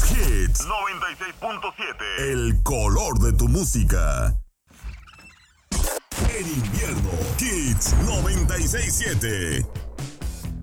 Hits 96.7. El color de tu música. En invierno, Hits 96.7.